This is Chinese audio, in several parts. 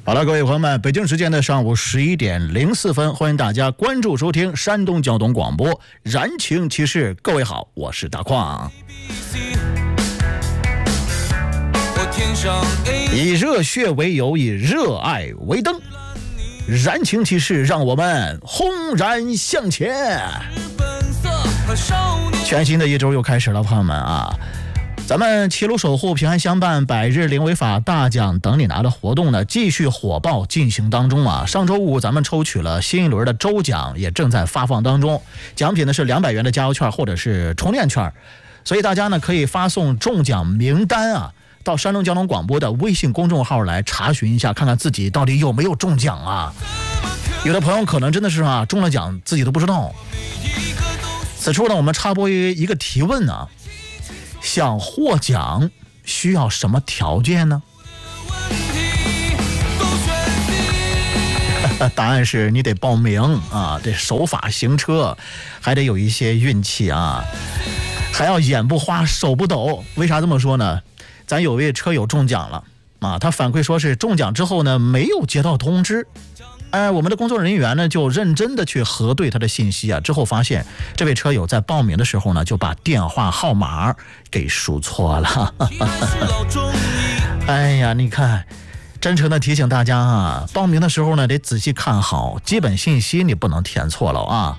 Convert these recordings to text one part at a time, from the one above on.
好了，各位朋友们，北京时间的上午11:04，欢迎大家关注收听山东交通广播燃情骑士。各位好，我是大矿。以热血为油，以热爱为灯，燃情骑士，让我们轰然向前。全新的一周又开始了，朋友们啊！咱们齐鲁守护平安相伴百日零违法大奖等你拿的活动呢，继续火爆进行当中啊！上周五咱们抽取了新一轮的周奖，也正在发放当中。奖品呢是200元的加油券或者是充电券，所以大家呢可以发送中奖名单啊，到山东交通广播的微信公众号来查询一下，看看自己到底有没有中奖啊！有的朋友可能真的是中了奖自己都不知道。此处呢，我们插播一个提问啊。想获奖需要什么条件呢？答案是你得报名啊，得守法行车，还得有一些运气啊，还要眼不花手不抖。为啥这么说呢？咱有位车友中奖了啊，他反馈说是中奖之后呢没有接到通知。我们的工作人员呢就认真的去核对他的信息啊，之后发现这位车友在报名的时候呢就把电话号码给输错了。哎呀，你看，真诚的提醒大家啊，报名的时候呢得仔细看好，基本信息你不能填错了啊。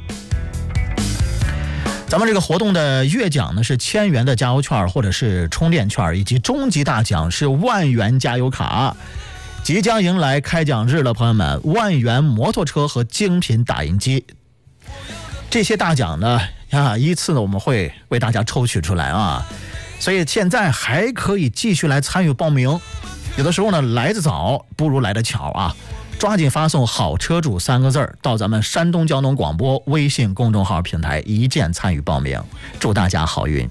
咱们这个活动的月奖呢是1000元的加油券或者是充电券，以及终极大奖是10000元加油卡。即将迎来开奖日了，朋友们，10000元摩托车和精品打印机，这些大奖呢依次呢我们会为大家抽取出来啊，所以现在还可以继续来参与报名。有的时候呢来得早不如来得巧啊，抓紧发送好车主3个字到咱们山东交通广播微信公众号平台，一键参与报名，祝大家好运。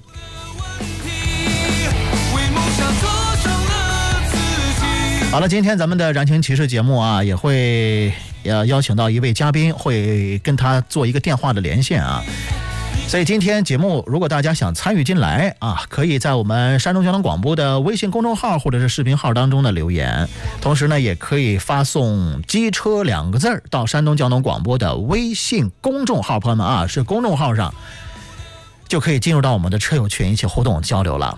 好了，今天咱们的燃情骑士节目啊，也会邀请到一位嘉宾，会跟他做一个电话的连线啊。所以今天节目如果大家想参与进来啊，可以在我们山东交通广播的微信公众号或者是视频号当中的留言，同时呢也可以发送机车2个字到山东交通广播的微信公众号，朋友们啊，是公众号上就可以进入到我们的车友群一起互动交流了。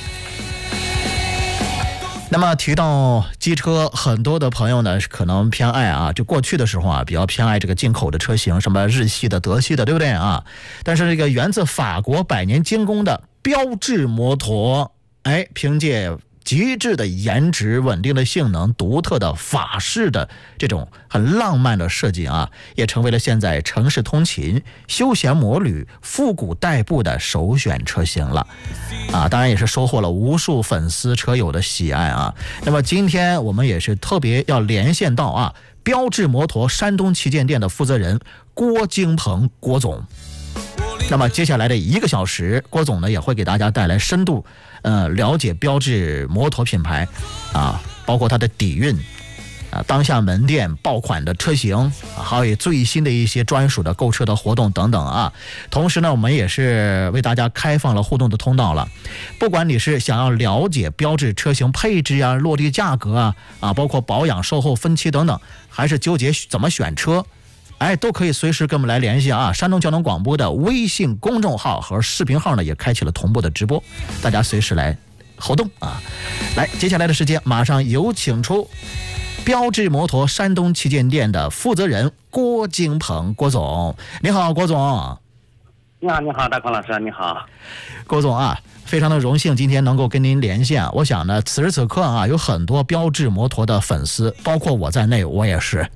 那么提到机车，很多的朋友呢可能偏爱啊，就过去的时候啊比较偏爱这个进口的车型，什么日系的、德系的，对不对啊？但是这个源自法国100年精工的标致摩托，凭借极致的颜值、稳定的性能、独特的法式的这种很浪漫的设计啊，也成为了现在城市通勤、休闲摩旅、复古代步的首选车型了啊！当然也是收获了无数粉丝车友的喜爱啊。那么今天我们也是特别要连线到啊，标致摩托山东旗舰店的负责人郭京鹏郭总。那么接下来的1个小时，郭总呢也会给大家带来深度了解标致摩托品牌啊，包括它的底蕴啊，当下门店爆款的车型，还有最新的一些专属的购车的活动等等啊。同时呢，我们也是为大家开放了互动的通道了，不管你是想要了解标致车型配置啊、落地价格啊，包括保养、售后分期等等，还是纠结怎么选车，都可以随时跟我们来联系啊！山东交通广播的微信公众号和视频号呢，也开启了同步的直播，大家随时来互动啊！来，接下来的时间，马上有请出标致摩托山东旗舰店的负责人郭京鹏郭总。你好，郭总。 你好，大匡老师，你好， 郭总啊。非常的荣幸今天能够跟您连线。我想呢，此时此刻啊，有很多标致摩托的粉丝，包括我在内，我也是。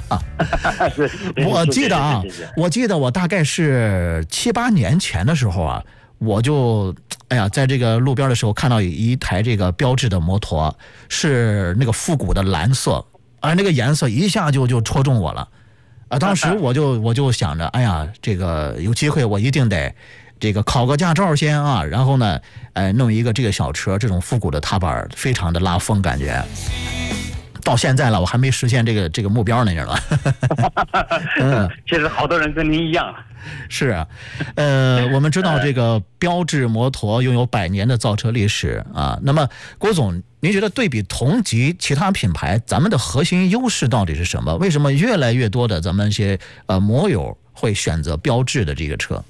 我记得我大概是7、8年前的时候啊，我就在这个路边的时候看到一台这个标致的摩托，是那个复古的蓝色，那个颜色一下就戳中我了。当时我就想着，这个有机会我一定得这个考个驾照先啊，然后呢，弄一个这个小车，这种复古的踏板非常的拉风感觉。 到现在了，我还没实现这个目标呢，你知道吧？ 其实好多人跟您一样。 是啊，我们知道这个标致摩托拥有100年的造车历史啊。那么郭总，您觉得对比同级其他品牌，咱们的核心优势到底是什么？为什么越来越多的咱们一些摩友会选择标致的这个车？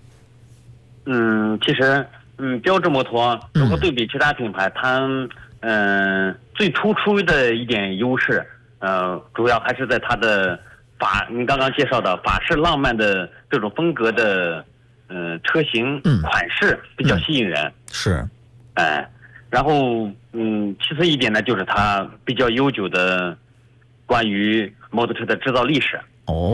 其实标致摩托如果对比其他品牌，它最突出的一点优势，主要还是在它的您刚刚介绍的法式浪漫的这种风格的车型款式比较吸引人。 是， 然后其次一点呢，就是它比较悠久的关于摩托车的制造历史。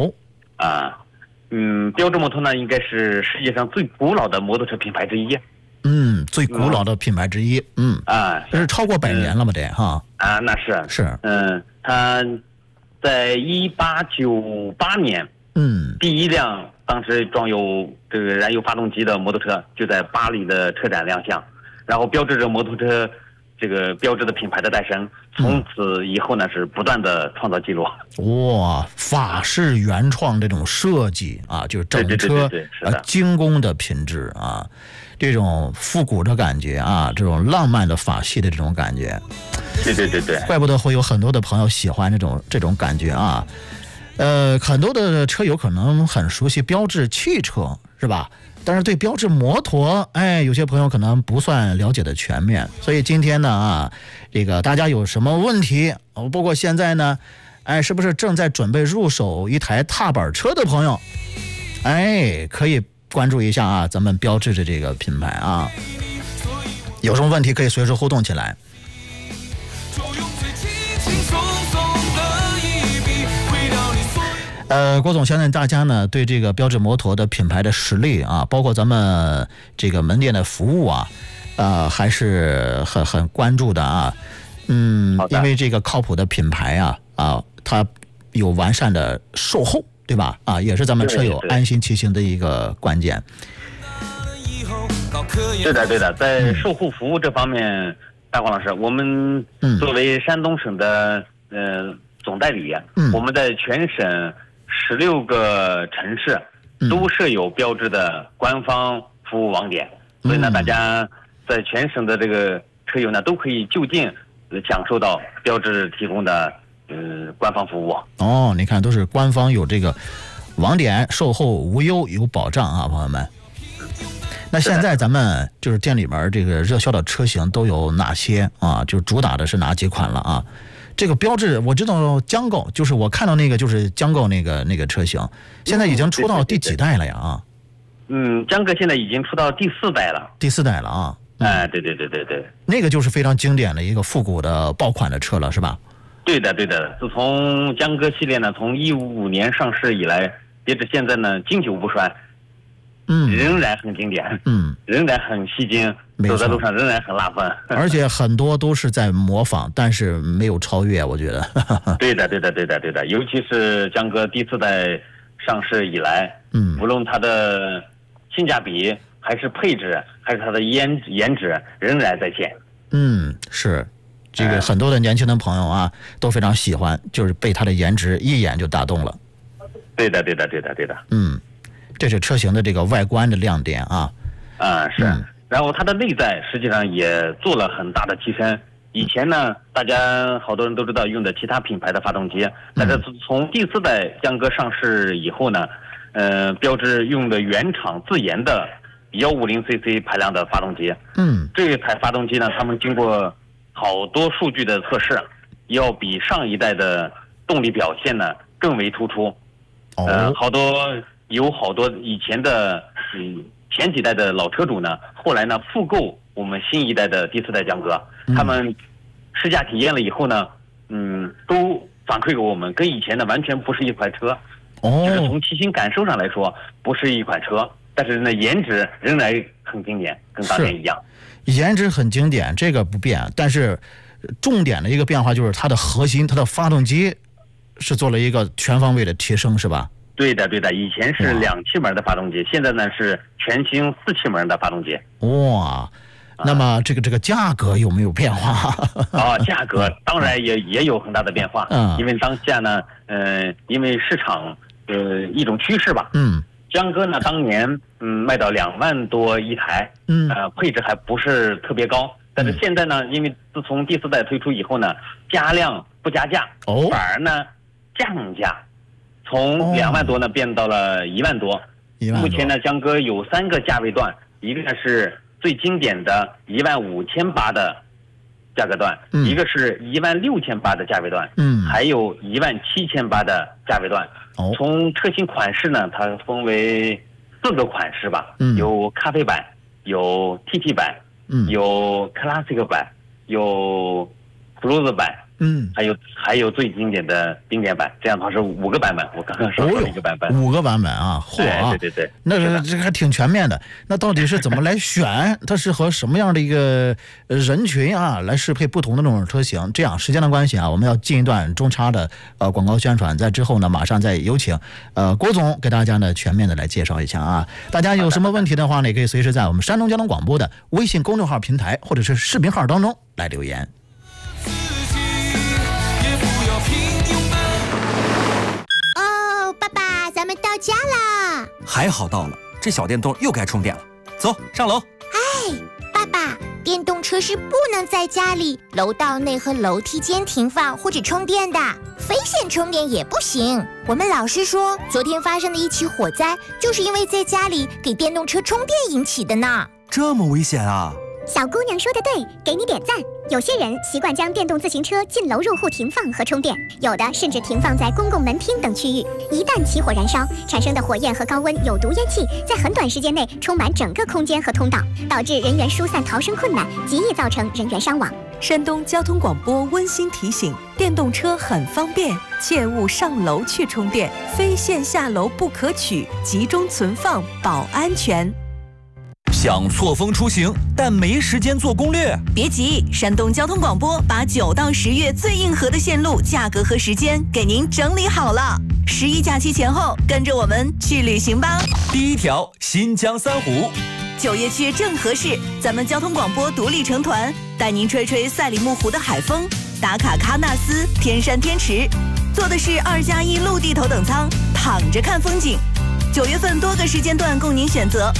标致摩托呢，应该是世界上最古老的摩托车品牌之一。 最古老的品牌之一。这是超过100年了吗？这哈？ 那是。它在1898年，第一辆当时装有这个燃油发动机的摩托车就在巴黎的车展亮相，然后标志着摩托车这个标志的品牌的诞生。从此以后呢，是不断的创造记录。 哇，法式原创这种设计啊，就是整车精工的品质啊，这种复古的感觉啊，这种浪漫的法系的这种感觉。 对， 怪不得会有很多的朋友喜欢这种感觉啊。很多的车友可能很熟悉标致汽车，是吧？但是对标致摩托，有些朋友可能不算了解的全面。所以今天呢这个大家有什么问题，包括现在呢，是不是正在准备入手一台踏板车的朋友，可以关注一下啊，咱们标致的这个品牌啊。有什么问题可以随时互动起来。郭总，相信大家呢对这个标致摩托的品牌的实力啊，包括咱们这个门店的服务啊，还是很关注的啊。因为这个靠谱的品牌啊，它有完善的售后，对吧？也是咱们车友安心骑行的一个关键。 对的，在售后服务这方面，大黄老师，我们作为山东省的总代理，我们在全省16个城市都设有标致的官方服务网点，所以呢，大家在全省的这个车友呢都可以就近享受到标致提供的官方服务。 你看都是官方有这个网点，售后无忧有保障啊，朋友们。那现在咱们就是店里面这个热销的车型都有哪些啊？就主打的是哪几款了啊？这个标致我知道江狗，就是我看到那个就是江狗那个车型，现在已经出到第几代了呀？ 江哥现在已经出到第4代了。 第4代了啊？ 对， 那个就是非常经典的一个复古的爆款的车了，是吧？对的。自从江歌系列呢，从155年上市以来，截至现在呢，经久不衰。仍然很经典，仍然很吸睛，走在路上仍然很拉风， 而且很多都是在模仿，但是没有超越，我觉得。 对的，尤其是江歌第4代上市以来，无论它的性价比还是配置，还是它的颜值，仍然在线。 是，这个很多的年轻的朋友啊，都非常喜欢，就是被它的颜值一眼就打动了。 对的。 这是车型的这个外观的亮点啊。 是。然后它的内在实际上也做了很大的提升。以前呢，大家好多人都知道用的其他品牌的发动机，但是从第4代江歌上市以后呢，标致用的原厂自研的 150cc 排量的发动机。这一台发动机呢，他们经过好多数据的测试，要比上一代的动力表现呢更为突出。有好多以前的前几代的老车主呢，后来呢复购我们新一代的第4代江歌，他们试驾体验了以后呢，都反馈给我们，跟以前的完全不是一款车。就是从骑行感受上来说，不是一款车，但是呢颜值仍然很经典，跟当年一样。 颜值很经典，这个不变，但是重点的一个变化就是它的核心，它的发动机是做了一个全方位的提升，是吧？ 对的，以前是2气门的发动机，现在呢是全新4气门的发动机。 那么这个价格有没有变化？ 价格当然也有很大的变化。因为当下呢，因为市场一种趋势吧。江歌呢当年卖到2万多一台，配置还不是特别高。但是现在呢，因为自从第4代推出以后呢，加量不加价，反而呢降价，从2万多呢变到了1万多。目前呢，江歌有3个价位段，一个呢是最经典的15800的价格段，一个是16800的价位段，还有17800的价位段。从车型款式呢，它分为4个款式吧，有咖啡版，有 TT 版，有 Classic 版，有 Plus 版，还有最经典的经典版，这样的话是5个版本。我刚刚说了1个版本 ，5个版本啊，嚯！ 对， 那这还挺全面的。那到底是怎么来选？它适合什么样的一个人群啊，来适配不同的那种车型？这样时间的关系啊，我们要进一段中插的广告宣传，在之后呢，马上再有请郭总给大家呢全面的来介绍一下啊。大家有什么问题的话呢，也可以随时在我们山东交通广播的微信公众号平台或者是视频号当中来留言。 咱们到家啦！ 还好到了，这小电动又该充电了。走，上楼。 爸爸，电动车是不能在家里楼道内和楼梯间停放或者充电的，非线充电也不行。我们老师说，昨天发生的一起火灾，就是因为在家里给电动车充电引起的呢。 这么危险啊！ 小姑娘说的对，给你点赞。有些人习惯将电动自行车进楼入户停放和充电，有的甚至停放在公共门厅等区域。一旦起火燃烧，产生的火焰和高温有毒烟气在很短时间内充满整个空间和通道，导致人员疏散逃生困难，极易造成人员伤亡。 山东交通广播温馨提醒：电动车很方便，切勿上楼去充电，非线下楼不可取，集中存放保安全。 想错峰出行，但没时间做攻略？ 别急，山东交通广播把9到10月最硬核的线路、价格和时间给您整理好了。11假期前后，跟着我们去旅行吧。 第1条，新疆3湖。 9月去正合适，咱们交通广播独立成团，带您吹吹赛里木湖的海风，打卡喀纳斯、天山天池，坐的是2+1陆地头等舱，躺着看风景。9月份多个时间段供您选择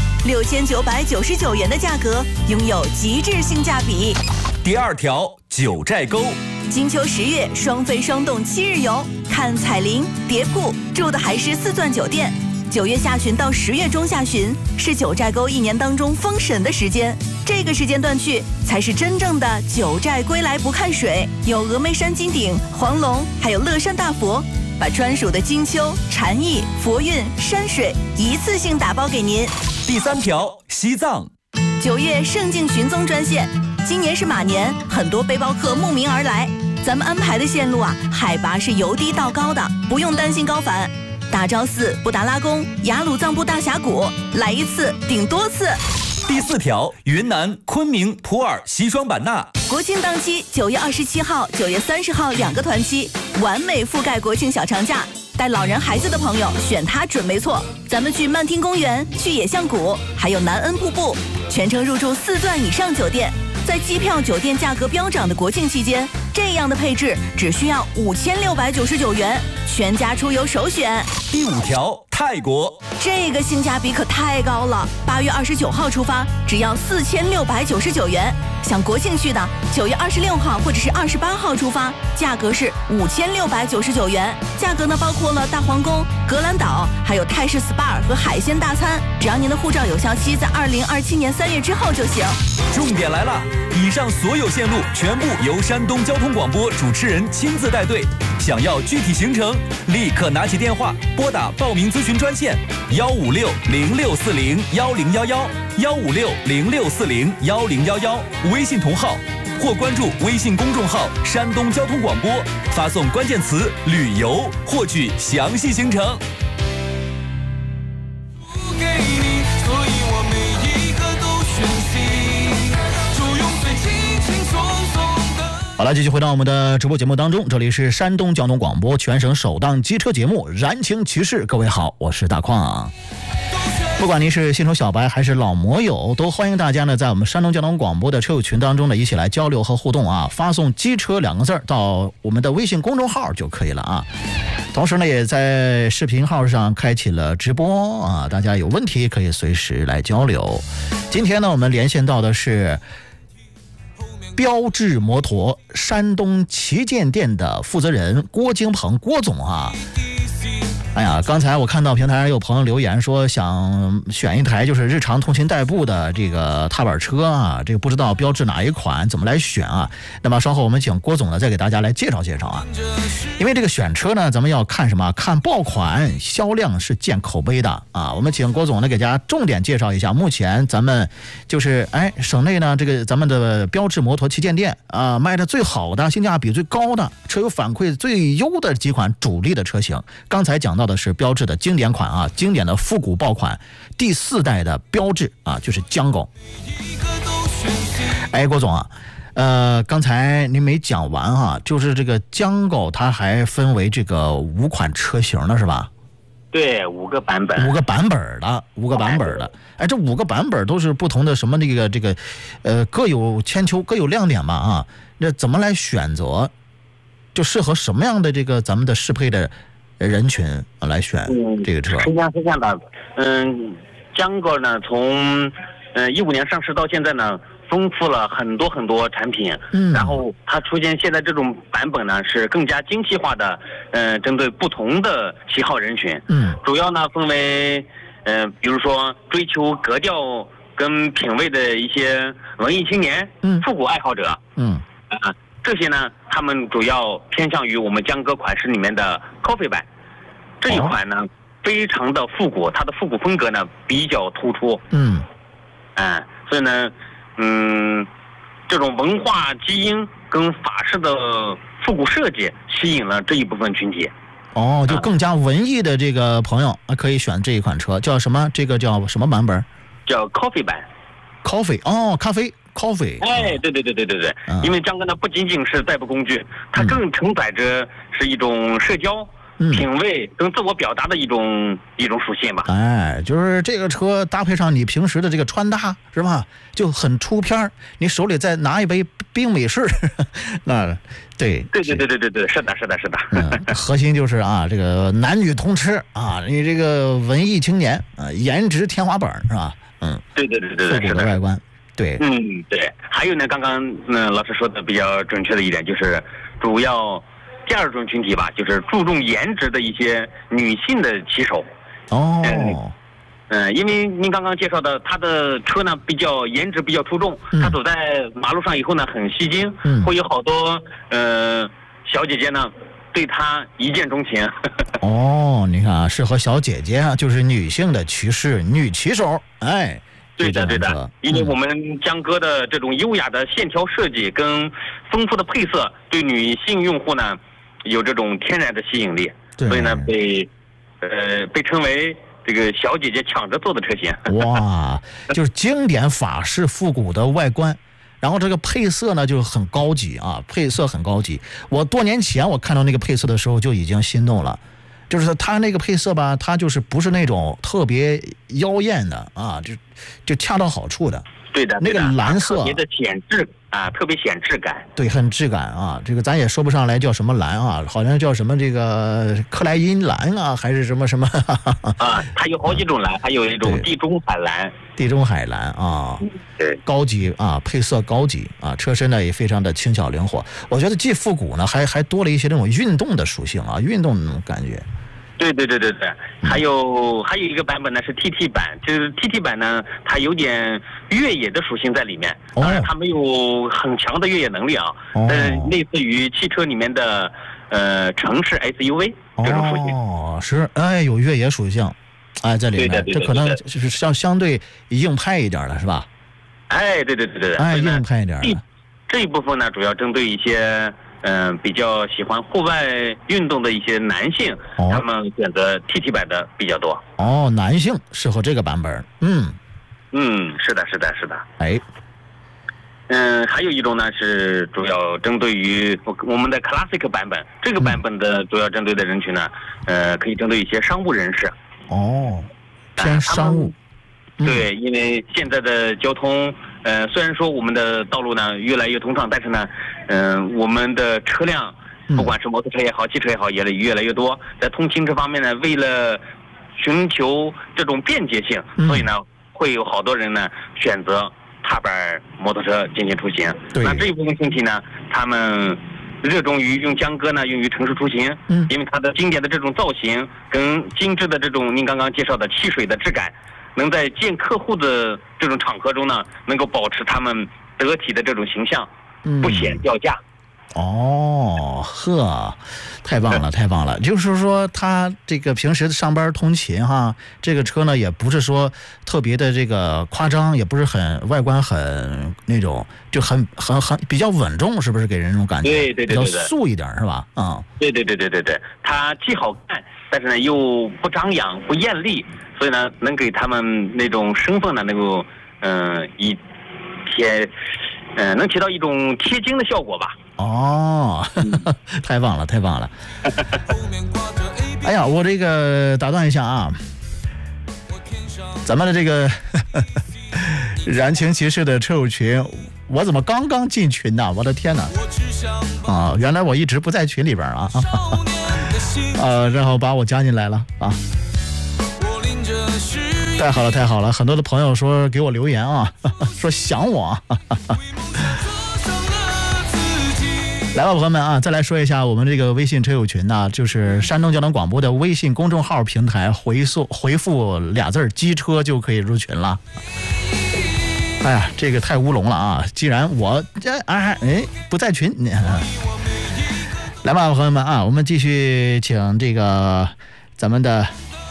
，6999元的价格，拥有极致性价比。 第2条，九寨沟。 金秋10月双飞双动7日游，看彩铃、蝶瀑，住的还是4钻酒店。9月下旬到10月中下旬是九寨沟1年当中封神的时间，这个时间段去才是真正的九寨归来不看水，有峨眉山金顶、黄龙，还有乐山大佛。把专属的金秋、禅意、佛韵、山水一次性打包给您。 第3条，西藏。 9月圣境寻踪专线，今年是马年，很多背包客慕名而来。咱们安排的线路啊，海拔是由低到高的，不用担心高反。大昭寺、布达拉宫、雅鲁藏布大峡谷，来一次顶多次。 第4条，云南昆明、普洱、西双版纳。 国庆档期9月27号、9月30号2个团期，完美覆盖国庆小长假。带老人孩子的朋友选它准没错。咱们去曼听公园、去野象谷，还有南恩瀑布，全程入住4钻以上酒店。在机票、酒店价格飙涨的国庆期间，这样的配置只需要5699元，全家出游首选。 第5条，泰国。 这个性价比可太高了，8月29号出发，只要4699元。想国庆去的，9月26号或者是28号出发，价格是5699元。价格呢包括了大皇宫、格兰岛，还有泰式 SPA 和海鲜大餐。只要您的护照有效期在2027年3月之后就行。 重点来了，以上所有线路全部由山东交通广播主持人亲自带队。想要具体行程，立刻拿起电话拨打报名咨询专线15606401011，15606401011，微信同号或关注微信公众号山东交通广播，发送关键词旅游获取详细行程。 好了，继续回到我们的直播节目当中，这里是山东交通广播全省首档机车节目《燃情骑士》，各位好，我是大矿。 不管您是新手小白还是老摩友，都欢迎大家呢在我们山东交通广播的车友群当中呢一起来交流和互动啊！发送机车2个字到我们的微信公众号就可以了啊。同时呢也在视频号上开启了直播啊，大家有问题可以随时来交流。今天呢我们连线到的是标致摩托山东旗舰店的负责人郭京鹏郭总啊。哎呀，刚才我看到平台上有朋友留言说想选一台就是日常通勤代步的这个踏板车啊，这个不知道标致哪一款，怎么来选啊？那么稍后我们请郭总呢再给大家来介绍介绍啊。因为这个选车呢，咱们要看什么？看爆款，销量是见口碑的啊。我们请郭总呢给大家重点介绍一下，目前咱们就是省内呢这个咱们的标致摩托旗舰店啊卖的最好的、性价比最高的、车友反馈最优的几款主力的车型。刚才讲到的是标致的经典款啊，经典的复古爆款，第4代的标致啊，就是江狗。郭总啊，刚才您没讲完哈，就是这个江狗它还分为这个5款车型呢，是吧？ 对，5个版本 ，5个版本的，5个版本的。这5个版本都是不同的什么这个各有千秋，各有亮点嘛啊。那怎么来选择？就适合什么样的这个咱们的适配的人群来选这个车？ 是这样的，江狗呢，从15年上市到现在呢，丰富了很多产品，然后它出现现在这种版本呢，是更加精细化的，针对不同的喜好人群，主要呢分为，比如说追求格调跟品味的一些文艺青年，复古爱好者，这些呢，他们主要偏向于我们江歌款式里面的 Coffee 版，这一款呢，非常的复古，它的复古风格呢比较突出，所以呢，这种文化基因跟法式的复古设计吸引了这一部分群体。 就更加文艺的这个朋友可以选这一款车，叫什么？这个叫什么版本？ 叫 Coffee 版。 Coffee 咖啡。Coffee， 对，因为江歌呢不仅仅是代步工具，它更承载着是一种社交、品味跟自我表达的一种属性吧。 就是这个车搭配上你平时的这个穿搭是吧，就很出片。你手里再拿一杯冰美式，那对，是的。核心就是这个男女通吃啊，你这个文艺青年啊，颜值天花板是吧？ 对， 复古的外观。对， 对，还有呢，刚刚老师说的比较准确的一点，就是主要第二种群体吧，就是注重颜值的一些女性的骑手。因为您刚刚介绍的，他的车呢颜值比较出众，他走在马路上以后呢很吸睛，会有好多小姐姐呢对他一见钟情。 你看适合小姐姐啊，就是女性的骑士、女骑手， 对的，因为我们江歌的这种优雅的线条设计跟丰富的配色，对女性用户呢有这种天然的吸引力，所以呢被称为这个小姐姐抢着坐的车型。 就是经典法式复古的外观，然后这个配色呢就很高级啊，配色很高级。我多年前我看到那个配色的时候就已经心动了。就是它那个配色吧，它就是不是那种特别妖艳的啊，就恰到好处的。 对的， 那个蓝色特别的显质啊，特别显质感。 对，很质感啊，这个咱也说不上来叫什么蓝啊，好像叫什么这个克莱因蓝啊，还是什么它有好几种蓝，还有一种地中海蓝。 地中海蓝啊， 对， 高级啊，配色高级啊，车身呢也非常的轻巧灵活。我觉得既复古呢，还多了一些这种运动的属性啊，运动那种感觉。 对，还有一个版本呢是 TT 版，就是 TT 版呢，它有点越野的属性在里面，当然它没有很强的越野能力啊，类似于汽车里面的城市 SUV 这种属性。 是，有越野属性，在里面，这可能是相对硬派一点的是吧？ 对， 硬派一点的。 这一部分呢，主要针对一些比较喜欢户外运动的一些男性，他们选择 TT 版的比较多。 男性适合这个版本。 是的。还有一种呢是主要针对于我们的 Classic 版本，这个版本的主要针对的人群呢，可以针对一些商务人士。 偏商务。 对，因为现在的交通，虽然说我们的道路呢越来越通畅，但是呢，我们的车辆，不管是摩托车也好，汽车也好，也越来越多。在通勤这方面呢，为了寻求这种便捷性，所以呢，会有好多人呢选择踏板摩托车进行出行。那这一部分群体呢，他们热衷于用江歌呢用于城市出行，因为它的经典的这种造型跟精致的这种您刚刚介绍的汽水的质感，能在见客户的这种场合中呢，能够保持他们得体的这种形象，不显掉价。 哦，呵，太棒了，太棒了！就是说，他这个平时上班通勤哈，这个车呢也不是说特别的这个夸张，也不是很外观很那种，就很比较稳重，是不是给人那种感觉？对，比较素一点是吧？ 对，它既好看，但是呢又不张扬、不艳丽，所以呢能给他们那种身份呢能够能起到一种贴金的效果吧。 哦，太棒了，太棒了！哎呀，我这个打断一下啊，咱们的这个燃情骑士的车友群，我怎么刚刚进群呢？我的天哪！啊，原来我一直不在群里边啊！然后把我加进来了啊！太好了，太好了！很多的朋友说给我留言啊，说想我。来吧，朋友们啊，再来说一下我们这个微信车友群呢，就是山东交通广播的微信公众号平台回复俩字机车就可以入群了。哎呀，这个太乌龙了啊！既然我不在群，来吧，朋友们啊，我们继续请这个咱们的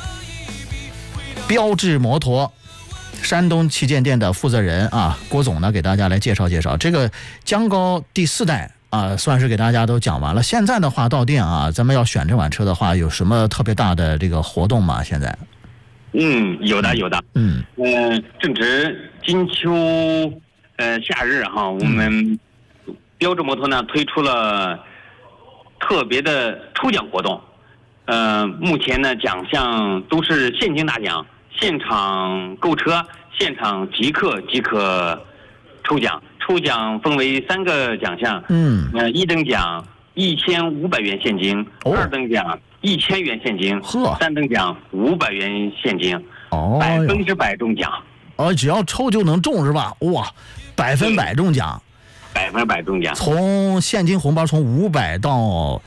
标致摩托山东旗舰店的负责人啊，郭总呢给大家来介绍介绍这个江高第4代。算是给大家都讲完了。现在的话到店啊，咱们要选这款车的话，有什么特别大的这个活动吗？现在？ 有的。正值金秋夏日哈，我们标致摩托呢推出了特别的抽奖活动。目前呢奖项都是现金大奖，现场购车，现场即可抽奖。抽奖分为3个奖项，一等奖1500元现金，2等奖1000元现金，3等奖500元现金，100%中奖。 只要抽就能中是吧？哇，100%中奖 ，100%中奖。 从现金红包从500到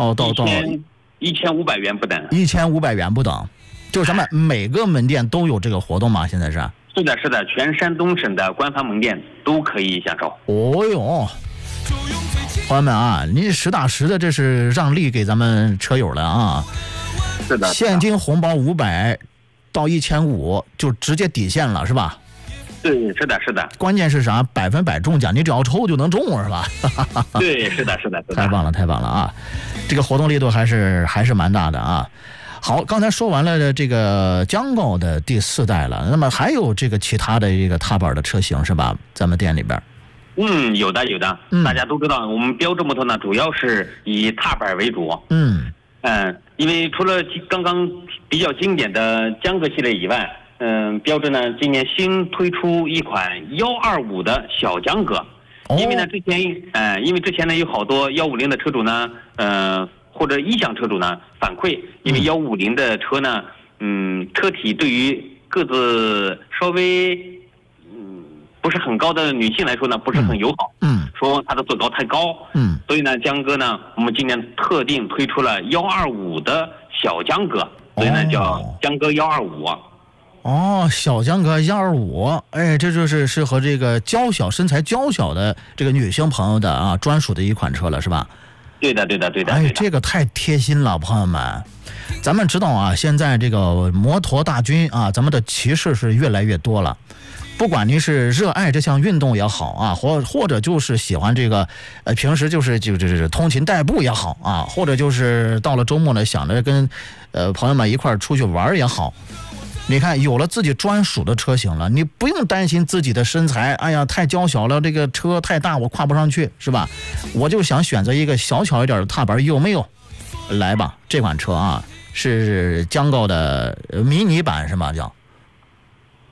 1500元不等 ，1500元不等，就是咱们每个门店都有这个活动吗？现在是？ 是的，全山东省的官方门店都可以享受。 哦哟，朋友们啊，您实打实的这是让利给咱们车友了啊！ 是的， 现金红包500到1500就直接底线了，是吧？ 对，是的。 关键是啥？100%中奖，你只要抽就能中，是吧？ 对，是的。 太棒了啊！这个活动力度还是蛮大的啊。好，刚才说完了这个江高的第4代了，那么还有这个其他的这个踏板的车型是吧？咱们店里边。 有的。大家都知道，我们标致摩托呢主要是以踏板为主。因为除了刚刚比较经典的江歌系列以外，标致呢今年新推出一款125的小江歌。因为之前呢有好多150的车主呢，或者意向车主呢反馈，因为150的车呢，车体对于个子稍微不是很高的女性来说呢，不是很友好。说它的坐高太高。所以呢，江歌呢，我们今年特定推出了125的小江歌，所以呢叫江歌125。 小江歌125，这就是适合这个身材娇小的这个女性朋友的啊专属的一款车了，是吧？ 对的。 这个太贴心了，朋友们。咱们知道啊，现在这个摩托大军啊，咱们的骑士是越来越多了。不管您是热爱这项运动也好啊，或者就是喜欢这个平时就是通勤代步也好啊，或者就是到了周末呢想着跟朋友们一块儿出去玩也好。你看，有了自己专属的车型了，你不用担心自己的身材，哎呀，太娇小了，这个车太大，我跨不上去，是吧？我就想选择一个小巧一点的踏板，有没有？来吧，这款车啊，是江高的迷你版，是吗？叫？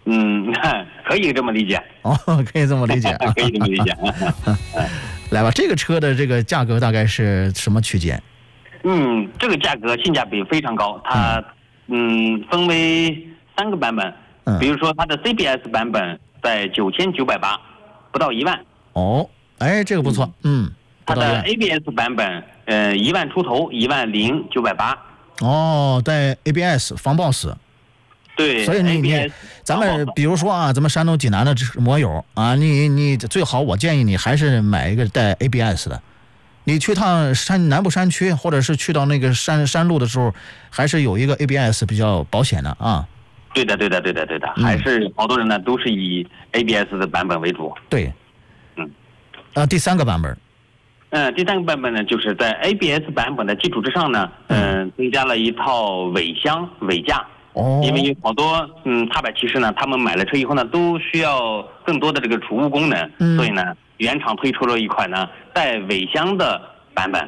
可以这么理解。 哦，可以这么理解， 可以这么理解。 来吧，这个车的这个价格大概是什么区间？ 这个价格性价比非常高，它分为3个版本。比如说它的 CBS 版本在9980，不到1万。 哦，哎，这个不错， 它的 ABS 版本1万出头，10980。 哦，带 ABS 防抱死。 对， 所以咱们比如说啊，咱们山东济南的摩友啊，你最好我建议你还是买一个带 ABS 的。你去趟南部山区，或者是去到那个山路的时候，还是有一个 ABS 比较保险的啊。 对的，还是好多人呢都是以 ABS 的版本为主。 对，第3个版本。 第3个版本呢，就是在 ABS 版本的基础之上呢，增加了一套尾箱尾架。因为有好多踏板骑士呢，他们买了车以后呢，都需要更多的这个储物功能，所以呢，原厂推出了一款呢带尾箱的版本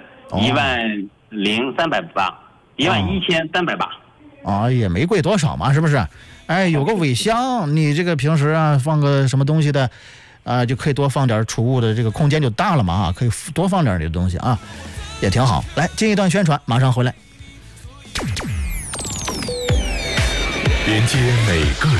，11380，11380。 啊，也没贵多少嘛，是不是？哎，有个尾箱，你这个平时啊放个什么东西的，就可以多放点储物的这个空间就大了嘛啊，可以多放点这个东西啊，也挺好。来，进一段宣传，马上回来。 连接每个